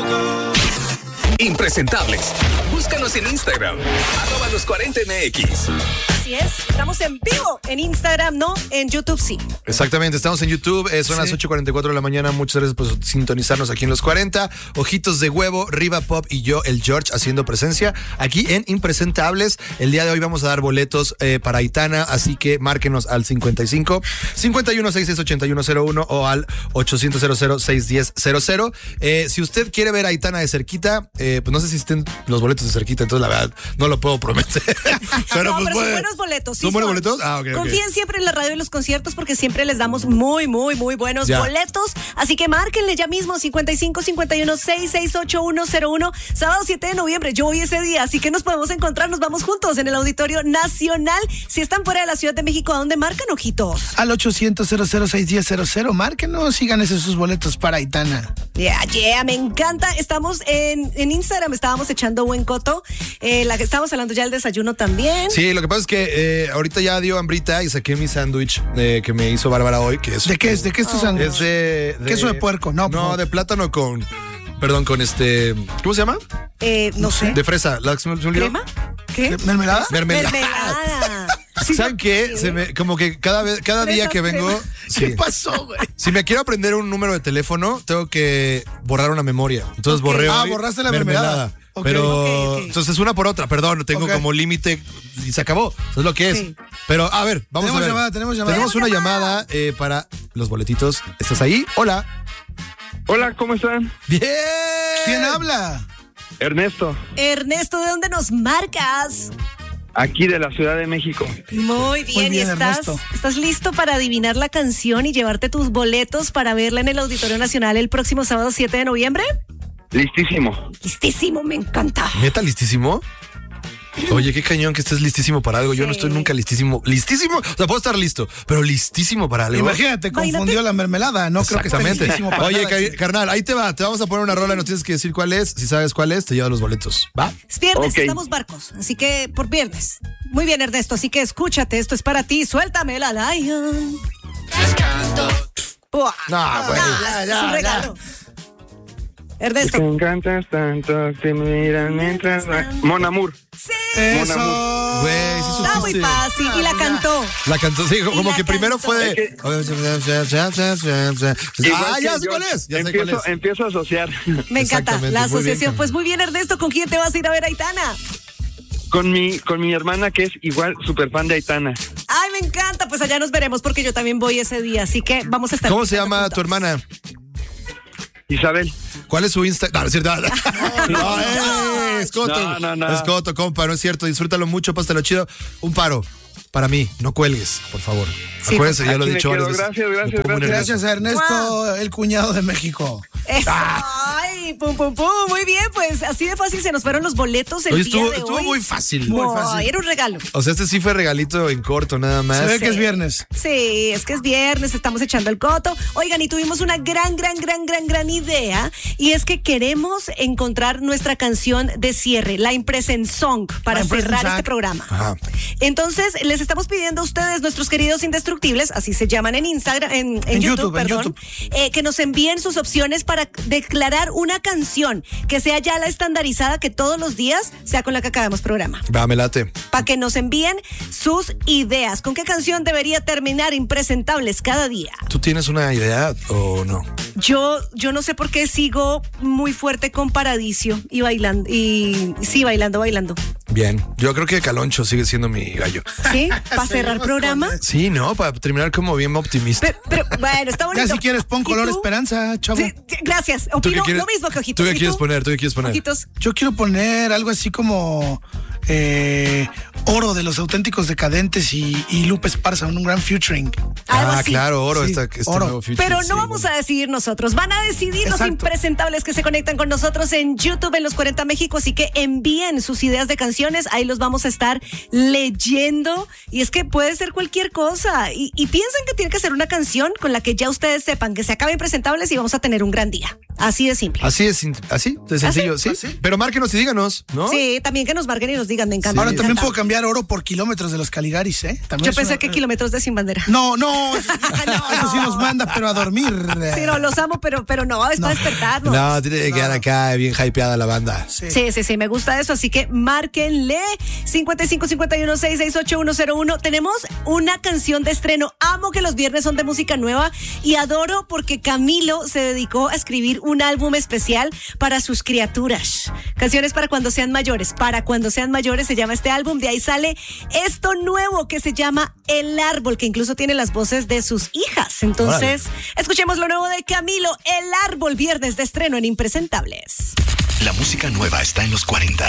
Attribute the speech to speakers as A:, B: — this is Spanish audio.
A: Impresentables. Búscanos en Instagram, @los40mx.
B: Así es, estamos en vivo en Instagram, no en YouTube, sí.
C: Exactamente, estamos en YouTube, son las 8:44 de la mañana. Muchas gracias por sintonizarnos aquí en Los 40. Ojitos de Huevo, Riva Pop y yo, el George, haciendo presencia aquí en Impresentables. El día de hoy vamos a dar boletos para Aitana, así que márquenos al 55 51 66 8101 o al 800 610 00. Si usted quiere ver a Aitana de cerquita, pues no sé si estén los boletos de cerquita, entonces la verdad no lo puedo prometer.
B: Pero son buenos boletos.
C: ¿Son buenos boletos? Ah, ok.
B: Confíen siempre en la radio y los conciertos porque siempre les damos muy buenos boletos. Así que márquenle ya mismo 55 51 66 8101. Sábado 7 de noviembre. Yo voy ese día, así que nos podemos encontrar. Nos vamos juntos en el Auditorio Nacional. Si están fuera de la Ciudad de México, ¿a dónde marcan, ojitos?
D: Al 800 610 00. Márquenos y gánense sus boletos para Aitana.
B: Yeah, me encanta. Estamos en Instagram, estábamos echando buen coto. La que estábamos hablando ya del desayuno también.
C: Sí, lo que pasa es que ahorita ya dio hambrita y saqué mi sándwich que me hizo Bárbara hoy. Que es,
D: ¿De qué es? ¿De qué es tu sándwich?
C: Es de
D: queso de puerco, no.
C: No, de plátano con... Perdón, con ¿cómo se llama?
B: No sé.
C: De fresa.
B: ¿Crema? ¿Qué?
D: ¿Mermelada?
B: Mermelada.
C: Sí, ¿saben qué? Como que cada día que vengo...
D: ¿Qué pasó, güey?
C: Si me quiero aprender un número de teléfono, tengo que borrar una memoria. Entonces borré hoy
D: borraste la mermelada.
C: Okay. Pero entonces una por otra, perdón, tengo como límite y se acabó. Eso es lo que es. Sí. Pero a ver, vamos a ver.
D: Tenemos llamada.
C: Tenemos una llamada para los boletitos. ¿Estás ahí? Hola.
E: Hola, ¿cómo están?
C: Bien.
D: ¿Quién habla?
E: Ernesto.
B: Ernesto, ¿de dónde nos marcas?
E: Aquí de la Ciudad de México.
B: Muy bien, ¿y estás listo para adivinar la canción y llevarte tus boletos para verla en el Auditorio Nacional el próximo sábado 7 de noviembre?
E: Listísimo.
B: Listísimo, me encanta.
C: ¿Neta listísimo? Oye, qué cañón que estés listísimo para algo. Sí. Yo no estoy nunca listísimo. ¿Listísimo? O sea, puedo estar listo, pero listísimo para algo.
D: Imagínate, confundió la mermelada. No creo que esté listísimo para
C: Oye,
D: nada.
C: carnal, ahí te va. Te vamos a poner una rola y nos tienes que decir cuál es. Si sabes cuál es, te llevas los boletos. ¿Va?
B: Es viernes, estamos barcos. Así que por viernes. Muy bien, Ernesto. Así que escúchate. Esto es para ti. Suéltame la Lion.
C: No, güey.
B: Es un regalo. Ernesto.
E: Te encantas tanto, te miran mientras... Mon Amour.
B: Sí.
D: Eso.
C: Güey, sí
B: está muy fácil. Y la cantó.
C: La cantó, sí, como que primero fue de... Ya sé cuál es.
E: Empiezo a asociar.
B: Me encanta la asociación. Pues muy bien, Ernesto. ¿Con quién te vas a ir a ver, Aitana?
E: Con mi hermana, que es igual súper fan de Aitana.
B: Ay, me encanta. Pues allá nos veremos porque yo también voy ese día. Así que vamos a estar...
C: ¿Cómo se llama tu hermana?
E: Isabel.
C: ¿Cuál es su Instagram? No, es cierto. Es Coto.
E: No.
C: Es Coto, compa, no es cierto. Disfrútalo mucho, pásalo chido. Un paro para mí, no cuelgues, por favor. Sí, acuérdense, ya lo he dicho varias veces.
D: Gracias a Ernesto, el cuñado de México.
B: Eso. Ay, pum. Muy bien, pues así de fácil se nos fueron los boletos el día de hoy.
C: Estuvo muy fácil.
D: Muy fácil.
B: Era un regalo.
C: O sea, este sí fue regalito en corto, nada más.
D: Se ve que es viernes.
B: Sí, es que es viernes, estamos echando el coto. Oigan, y tuvimos una gran idea, y es que queremos encontrar nuestra canción de cierre, la Impression Song, para cerrar este programa.
C: Ajá.
B: Entonces, les estamos pidiendo a ustedes, nuestros queridos indestructibles, así se llaman en Instagram, en YouTube, perdón, que nos envíen sus opciones para declarar una canción que sea ya la estandarizada, que todos los días sea con la que acabemos programa.
C: Va, me late.
B: Para que nos envíen sus ideas. ¿Con qué canción debería terminar Impresentables cada día?
C: ¿Tú tienes una idea o no?
B: Yo no sé por qué sigo muy fuerte con Paradiso y bailando. Y sí, bailando.
C: Bien, yo creo que Caloncho sigue siendo mi gallo.
B: ¿Sí? ¿Para cerrar programa?
C: Sí, ¿no? Para terminar como bien optimista.
B: Pero bueno, está bonito.
D: Ya si quieres pon color esperanza, chavo.
B: Sí, gracias. Opino lo mismo que Ojitos.
C: ¿Tú qué quieres poner?
B: Ojitos.
D: Yo quiero poner algo así como Oro de los Auténticos Decadentes y Lupe Esparza, un gran featuring.
C: Claro, Oro,
D: sí,
C: este
D: Oro.
C: nuevo featuring.
B: Pero no vamos a decidir nosotros, van a decidir los impresentables que se conectan con nosotros en YouTube en Los 40 México, así que envíen sus ideas de canción canciones. Ahí los vamos a estar leyendo. Y es que puede ser cualquier cosa. Y piensen que tiene que ser una canción con la que ya ustedes sepan que se acaben presentables y vamos a tener un gran día. Así de simple.
C: Así de sencillo, ¿sí? Pero márquenos y díganos, ¿no?
B: Sí, también que nos marquen y nos digan, me encanta.
D: Ahora también puedo cambiar oro por kilómetros de los Caligaris, ¿eh?
B: Yo pensé que kilómetros de Sin Bandera.
D: No, eso sí nos manda, pero a dormir.
B: Sí, no, los amo, pero no, es para despertarnos.
C: No, tiene que quedar acá bien hypeada la banda.
B: Sí, me gusta eso, así que márquenle 5551668101. Tenemos una canción de estreno. Amo que los viernes son de música nueva y adoro porque Camilo se dedicó a escribir un álbum especial para sus criaturas. Canciones para cuando sean mayores. Para cuando sean mayores se llama este álbum. De ahí sale esto nuevo que se llama El Árbol, que incluso tiene las voces de sus hijas. Entonces, escuchemos lo nuevo de Camilo, El Árbol, viernes de estreno en Impresentables.
A: La música nueva está en los 40.